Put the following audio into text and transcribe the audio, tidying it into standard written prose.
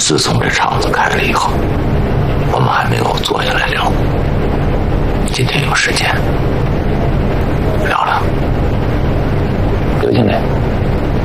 自从这厂子开了以后，我们还没有坐下来聊。今天有时间，